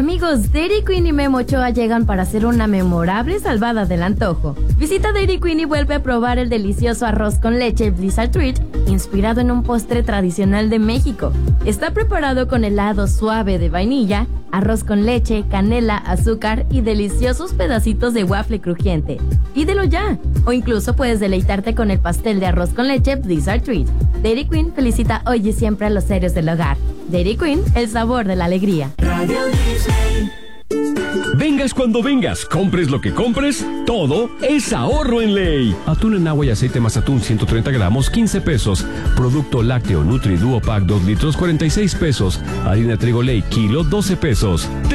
Amigos, Dairy Queen y Memo Ochoa llegan para hacer una memorable salvada del antojo. Visita Dairy Queen y vuelve a probar el delicioso arroz con leche Blizzard Treat, inspirado en un postre tradicional de México. Está preparado con helado suave de vainilla, arroz con leche, canela, azúcar y deliciosos pedacitos de waffle crujiente. Pídelo ya, o incluso puedes deleitarte con el pastel de arroz con leche Blizzard Treat. Dairy Queen felicita hoy y siempre a los héroes del hogar. Dairy Queen, el sabor de la alegría. Radio Disney. Vengas cuando vengas, compres lo que compres, todo es ahorro en Ley. Atún en agua y aceite más atún 130 gramos, 15 pesos. Producto lácteo Nutri Duo Pack 2 litros, 46 pesos. Harina trigo Ley, kilo, 12 pesos.